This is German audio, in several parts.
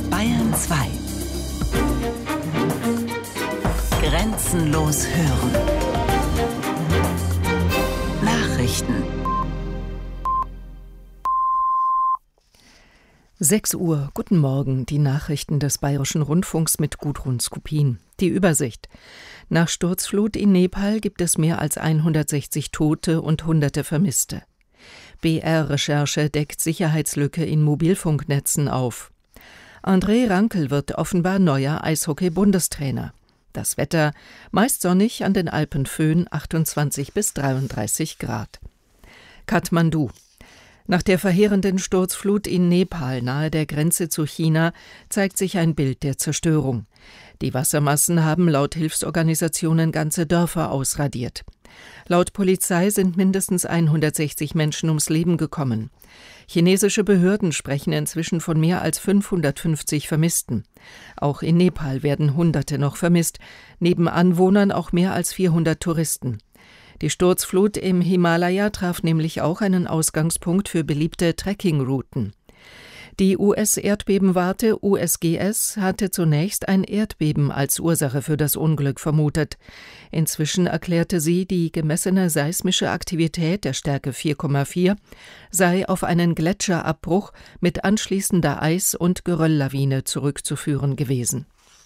Bayern 2. Grenzenlos hören. Nachrichten. 6 Uhr, guten Morgen, die Nachrichten des Bayerischen Rundfunks mit Gudrun Skupin. Die Übersicht. Nach Sturzflut in Nepal gibt es mehr als 160 Tote und Hunderte Vermisste. BR-Recherche deckt Sicherheitslücke in Mobilfunknetzen auf. André Rankel wird offenbar neuer Eishockey-Bundestrainer. Das Wetter, meist sonnig, an den Alpen Föhn 28 bis 33 Grad. Kathmandu. Nach der verheerenden Sturzflut in Nepal nahe der Grenze zu China zeigt sich ein Bild der Zerstörung. Die Wassermassen haben laut Hilfsorganisationen ganze Dörfer ausradiert. Laut Polizei sind mindestens 160 Menschen ums Leben gekommen. Chinesische Behörden sprechen inzwischen von mehr als 550 Vermissten. Auch in Nepal werden Hunderte noch vermisst, neben Anwohnern auch mehr als 400 Touristen. Die Sturzflut im Himalaya traf nämlich auch einen Ausgangspunkt für beliebte Trekkingrouten. Die US-Erdbebenwarte USGS hatte zunächst ein Erdbeben als Ursache für das Unglück vermutet. Inzwischen erklärte sie, die gemessene seismische Aktivität der Stärke 4,4 sei auf einen Gletscherabbruch mit anschließender Eis- und Gerölllawine zurückzuführen gewesen.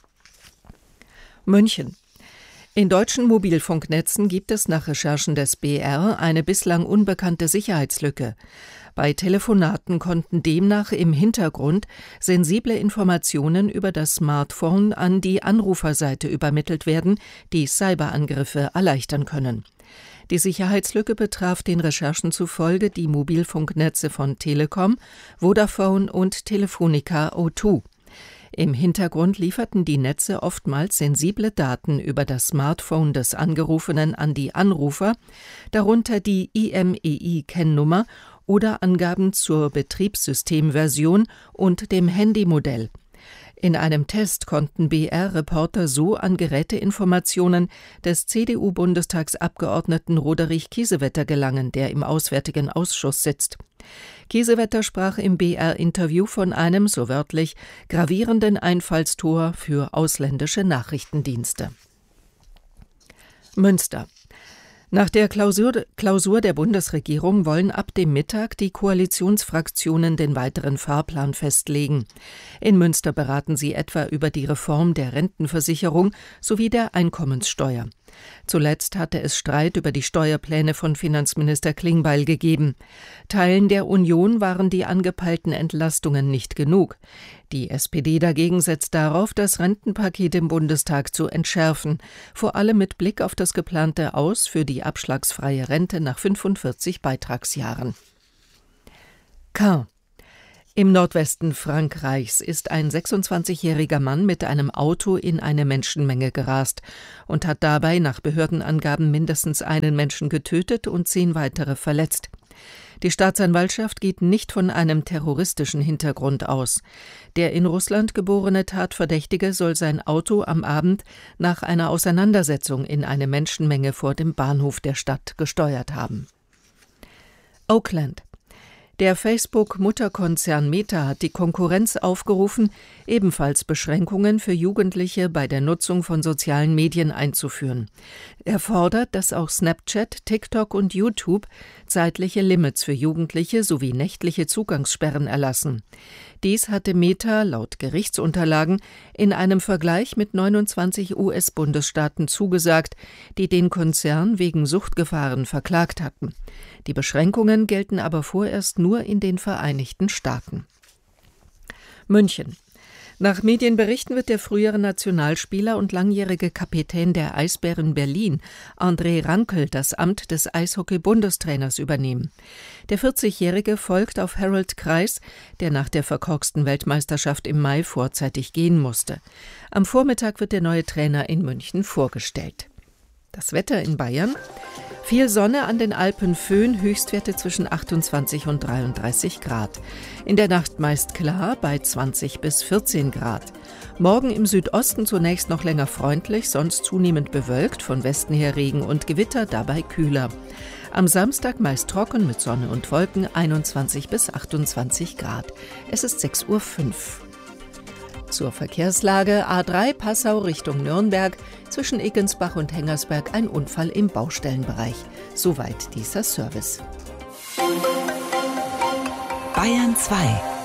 München. In deutschen Mobilfunknetzen gibt es nach Recherchen des BR eine bislang unbekannte Sicherheitslücke. Bei Telefonaten konnten demnach im Hintergrund sensible Informationen über das Smartphone an die Anruferseite übermittelt werden, die Cyberangriffe erleichtern können. Die Sicherheitslücke betraf den Recherchen zufolge die Mobilfunknetze von Telekom, Vodafone und Telefonica O2. Im Hintergrund lieferten die Netze oftmals sensible Daten über das Smartphone des Angerufenen an die Anrufer, darunter die IMEI-Kennnummer oder Angaben zur Betriebssystemversion und dem Handymodell. In einem Test konnten BR-Reporter so an Geräteinformationen des CDU-Bundestagsabgeordneten Roderich Kiesewetter gelangen, der im Auswärtigen Ausschuss sitzt. Kiesewetter sprach im BR-Interview von einem, so wörtlich, gravierenden Einfallstor für ausländische Nachrichtendienste. Münster. Nach der Klausur der Bundesregierung wollen ab dem Mittag die Koalitionsfraktionen den weiteren Fahrplan festlegen. In Münster beraten sie etwa über die Reform der Rentenversicherung sowie der Einkommenssteuer. Zuletzt hatte es Streit über die Steuerpläne von Finanzminister Klingbeil gegeben. Teilen der Union waren die angepeilten Entlastungen nicht genug. Die SPD dagegen setzt darauf, das Rentenpaket im Bundestag zu entschärfen, vor allem mit Blick auf das geplante Aus für die abschlagsfreie Rente nach 45 Beitragsjahren. Caen. Im Nordwesten Frankreichs ist ein 26-jähriger Mann mit einem Auto in eine Menschenmenge gerast und hat dabei nach Behördenangaben mindestens einen Menschen getötet und 10 weitere verletzt. Die Staatsanwaltschaft geht nicht von einem terroristischen Hintergrund aus. Der in Russland geborene Tatverdächtige soll sein Auto am Abend nach einer Auseinandersetzung in eine Menschenmenge vor dem Bahnhof der Stadt gesteuert haben. Oakland. Der Facebook-Mutterkonzern Meta hat die Konkurrenz aufgerufen, ebenfalls Beschränkungen für Jugendliche bei der Nutzung von sozialen Medien einzuführen. Er fordert, dass auch Snapchat, TikTok und YouTube zeitliche Limits für Jugendliche sowie nächtliche Zugangssperren erlassen. Dies hatte Meta laut Gerichtsunterlagen in einem Vergleich mit 29 US-Bundesstaaten zugesagt, die den Konzern wegen Suchtgefahren verklagt hatten. Die Beschränkungen gelten aber vorerst nur in den Vereinigten Staaten. München. Nach Medienberichten wird der frühere Nationalspieler und langjährige Kapitän der Eisbären Berlin, André Rankel, das Amt des Eishockey-Bundestrainers übernehmen. Der 40-Jährige folgt auf Harold Kreis, der nach der verkorksten Weltmeisterschaft im Mai vorzeitig gehen musste. Am Vormittag wird der neue Trainer in München vorgestellt. Das Wetter in Bayern. Viel Sonne an den Alpen Föhn, Höchstwerte zwischen 28 und 33 Grad. In der Nacht meist klar bei 20 bis 14 Grad. Morgen im Südosten zunächst noch länger freundlich, sonst zunehmend bewölkt, von Westen her Regen und Gewitter, dabei kühler. Am Samstag meist trocken mit Sonne und Wolken, 21 bis 28 Grad. Es ist 6:05 Uhr. Zur Verkehrslage: A3 Passau Richtung Nürnberg, zwischen Eggensbach und Hengersberg ein Unfall im Baustellenbereich. Soweit dieser Service. Bayern 2.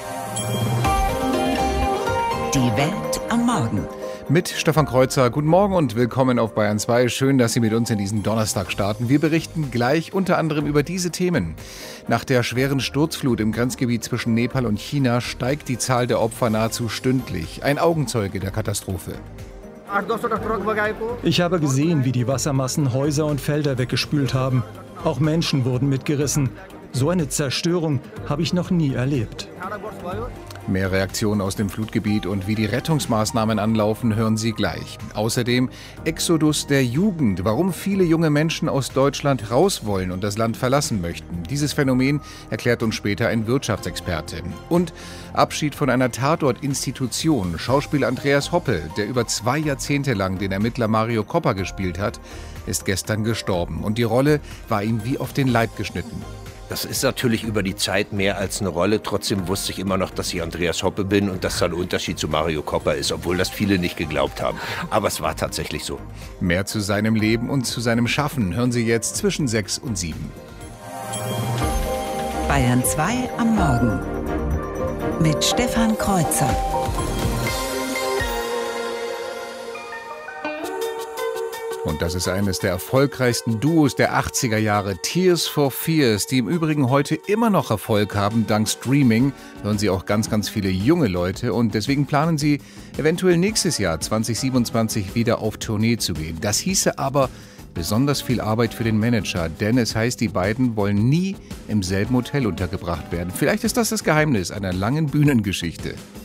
Die Welt am Morgen. Mit Stefan Kreuzer. Guten Morgen und willkommen auf Bayern 2. Schön, dass Sie mit uns in diesen Donnerstag starten. Wir berichten gleich unter anderem über diese Themen. Nach der schweren Sturzflut im Grenzgebiet zwischen Nepal und China steigt die Zahl der Opfer nahezu stündlich. Ein Augenzeuge der Katastrophe. Ich habe gesehen, wie die Wassermassen Häuser und Felder weggespült haben. Auch Menschen wurden mitgerissen. So eine Zerstörung habe ich noch nie erlebt. Mehr Reaktionen aus dem Flutgebiet und wie die Rettungsmaßnahmen anlaufen, hören Sie gleich. Außerdem Exodus der Jugend, warum viele junge Menschen aus Deutschland raus wollen und das Land verlassen möchten. Dieses Phänomen erklärt uns später ein Wirtschaftsexperte. Und Abschied von einer Tatort-Institution. Schauspieler Andreas Hoppe, der über 2 Jahrzehnte lang den Ermittler Mario Coppa gespielt hat, ist gestern gestorben. Und die Rolle war ihm wie auf den Leib geschnitten. Das ist natürlich über die Zeit mehr als eine Rolle. Trotzdem wusste ich immer noch, dass ich Andreas Hoppe bin und dass da ein Unterschied zu Mario Coppa ist, obwohl das viele nicht geglaubt haben. Aber es war tatsächlich so. Mehr zu seinem Leben und zu seinem Schaffen hören Sie jetzt zwischen 6 und 7. Bayern 2 am Morgen. Mit Stefan Kreuzer. Und das ist eines der erfolgreichsten Duos der 80er Jahre, Tears for Fears, die im Übrigen heute immer noch Erfolg haben. Dank Streaming hören sie auch ganz, ganz viele junge Leute. Und deswegen planen sie eventuell nächstes Jahr 2027 wieder auf Tournee zu gehen. Das hieße aber besonders viel Arbeit für den Manager, denn es heißt, die beiden wollen nie im selben Hotel untergebracht werden. Vielleicht ist das das Geheimnis einer langen Bühnengeschichte.